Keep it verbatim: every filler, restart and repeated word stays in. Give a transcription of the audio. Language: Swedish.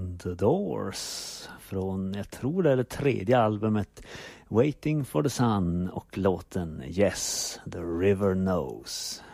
The Doors från, jag tror det är det tredje albumet Waiting for the Sun och låten Yes, the River Knows.